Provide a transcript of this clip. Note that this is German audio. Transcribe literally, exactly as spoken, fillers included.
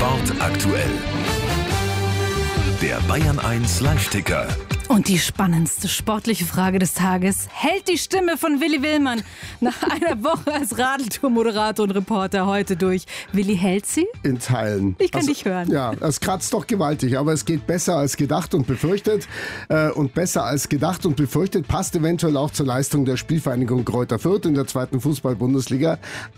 Sport aktuell. Der Bayern eins Live-Ticker. Und die spannendste sportliche Frage des Tages: Hält die Stimme von Willi Willmann nach einer Woche als Radeltour-Moderator und Reporter heute durch? Willi, hält sie? In Teilen. Ich kann also, dich hören. Ja, es kratzt doch gewaltig, aber es geht besser als gedacht und befürchtet. Äh, und besser als gedacht und befürchtet passt eventuell auch zur Leistung der Spielvereinigung Greuther Fürth in der zweiten Fußball-Bundesliga.